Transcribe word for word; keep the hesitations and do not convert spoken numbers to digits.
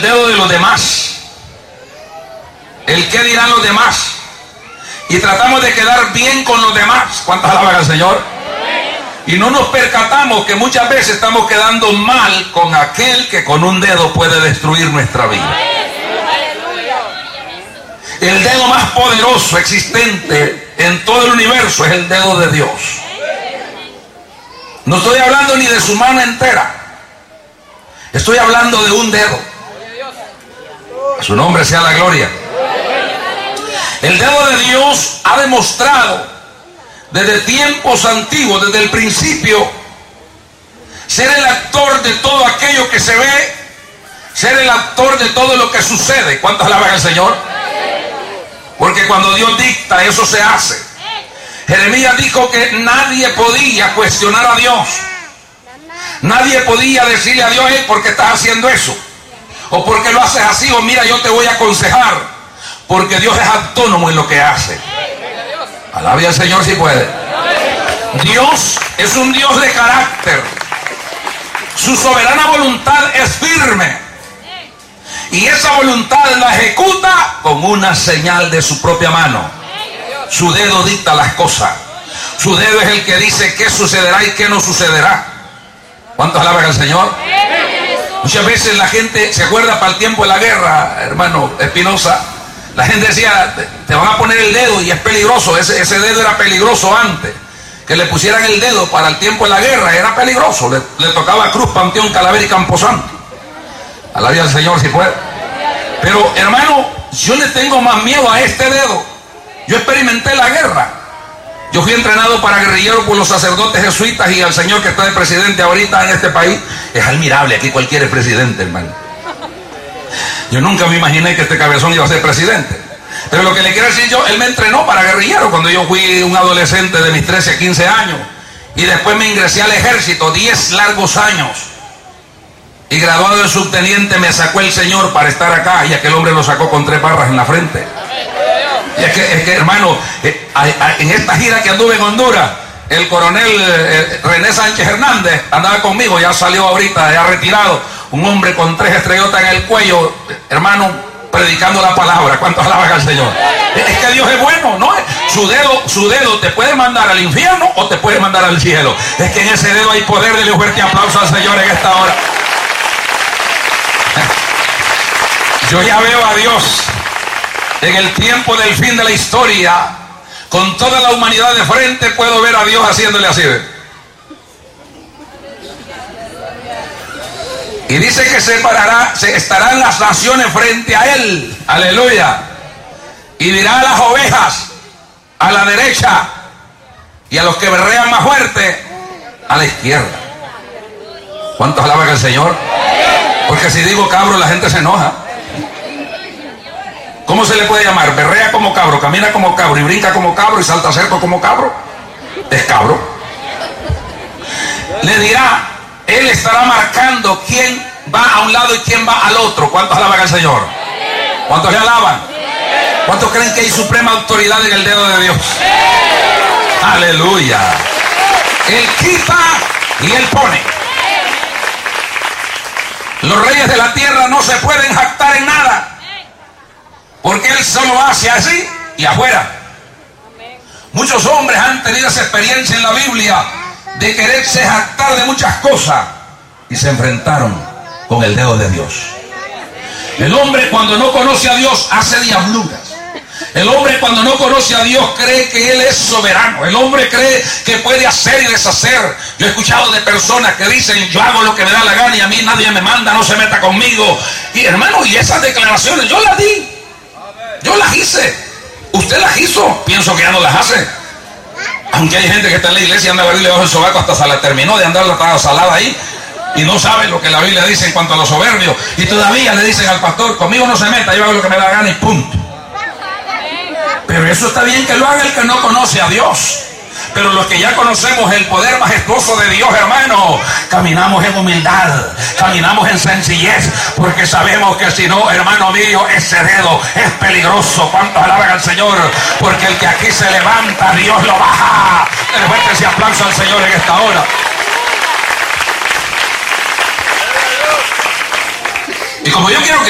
el dedo de los demás, el qué dirán los demás, y tratamos de quedar bien con los demás. ¿Cuántas alaban al Señor? Y no nos percatamos que muchas veces estamos quedando mal con aquel que con un dedo puede destruir nuestra vida. El dedo más poderoso existente en todo el universo es el dedo de Dios. No estoy hablando ni de su mano entera, estoy hablando de un dedo. A su nombre sea la gloria. El dedo de Dios ha demostrado desde tiempos antiguos, desde el principio, ser el actor de todo aquello que se ve, ser el actor de todo lo que sucede. ¿Cuántos alaban al Señor? Porque cuando Dios dicta, eso se hace. Jeremías dijo que nadie podía cuestionar a Dios. Nadie podía decirle a Dios: hey, ¿por qué estás haciendo eso? O ¿por qué lo haces así? O mira, yo te voy a aconsejar. Porque Dios es autónomo en lo que hace. Alabe al Señor si puede. Dios es un Dios de carácter. Su soberana voluntad es firme. Y esa voluntad la ejecuta con una señal de su propia mano. Su dedo dicta las cosas. Su dedo es el que dice qué sucederá y qué no sucederá. ¿Cuántos alaban al Señor? Muchas veces la gente se acuerda para el tiempo de la guerra, hermano Espinosa. La gente decía: te van a poner el dedo y es peligroso. Ese, ese dedo era peligroso antes. Que le pusieran el dedo para el tiempo de la guerra era peligroso. Le, le tocaba Cruz, Panteón, Calavera y Camposanto. Alabe al Señor si puede. Pero hermano, yo le tengo más miedo a este dedo. Yo experimenté la guerra. Yo fui entrenado para guerrillero por los sacerdotes jesuitas, y al señor que está de presidente ahorita en este país es admirable. Aquí cualquiera es presidente, hermano. Yo nunca me imaginé que este cabezón iba a ser presidente. Pero lo que le quiero decir yo, él me entrenó para guerrillero cuando yo fui un adolescente de mis trece a quince años. Y después me ingresé al ejército, diez largos años. Y graduado de subteniente me sacó el Señor para estar acá. Y aquel hombre lo sacó con tres barras en la frente. Y es que, es que hermano, eh, a, a, en esta gira que anduve en Honduras, el coronel eh, René Sánchez Hernández andaba conmigo, ya salió ahorita, ya retirado. Un hombre con tres estrellotas en el cuello, hermano, predicando la palabra. ¿Cuántos alaban al Señor? Es que Dios es bueno, ¿no? Su dedo, su dedo te puede mandar al infierno o te puede mandar al cielo. Es que en ese dedo hay poder. Dele un fuerte aplauso al Señor en esta hora. Yo ya veo a Dios en el tiempo del fin de la historia, con toda la humanidad de frente. Puedo ver a Dios haciéndole así. Y dice que separará, se estarán las naciones frente a él. Aleluya. Y dirá a las ovejas a la derecha, y a los que berrean más fuerte a la izquierda. ¿Cuántos alaban al Señor? Porque si digo cabro, la gente se enoja. ¿Cómo se le puede llamar? Berrea como cabro, camina como cabro, y brinca como cabro, y salta cerco como cabro. Es cabro. Le dirá, él estará marcando quién va a un lado y quién va al otro. ¿Cuántos alaban al Señor? ¿Cuántos le alaban? ¿Cuántos creen que hay suprema autoridad en el dedo de Dios? Aleluya. Él quita y él pone. Los reyes de la tierra no se pueden jactar en nada, porque él solo hace así y afuera. Muchos hombres han tenido esa experiencia en la Biblia de quererse jactar de muchas cosas y se enfrentaron con el dedo de Dios. El hombre, cuando no conoce a Dios, hace diabluras. El hombre, cuando no conoce a Dios, cree que Él es soberano. El hombre cree que puede hacer y deshacer. Yo he escuchado de personas que dicen: yo hago lo que me da la gana y a mí nadie me manda, no se meta conmigo. Y hermano, y esas declaraciones yo las di, yo las hice. Usted las hizo, pienso que ya no las hace. Aunque hay gente que está en la iglesia y anda a abrirle bajo el sobaco, hasta se la terminó de andar la salada ahí, y no sabe lo que la Biblia dice en cuanto a los soberbios, y todavía le dicen al pastor: conmigo no se meta, yo hago lo que me da la gana y punto. Pero eso está bien que lo haga el que no conoce a Dios. Pero los que ya conocemos el poder majestuoso de Dios, hermano, caminamos en humildad, caminamos en sencillez, porque sabemos que si no, hermano mío, ese dedo es peligroso. ¿Cuántos alaban al Señor? Porque el que aquí se levanta, Dios lo baja. Le fuerte ese aplauso al Señor en esta hora. Y como yo quiero que